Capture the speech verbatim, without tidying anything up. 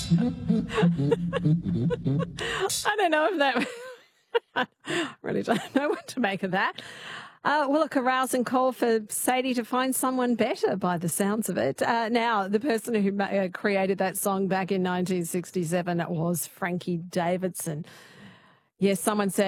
I don't know if that... I really don't know what to make of that. Uh, well, look, a rousing call for Sadie to find someone better by the sounds of it. Uh, now, the person who ma- uh, created that song back in nineteen sixty-seven was Frankie Davidson. Yes, someone said,